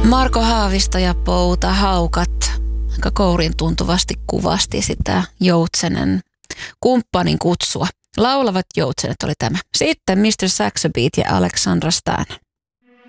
Marko Haavisto ja Pouta Haukat aika kourin tuntuvasti kuvasti sitä Joutsenen kumppanin kutsua. Laulavat joutsenet oli tämä. Sitten Mr. Saxobeat ja Alexandra Stan.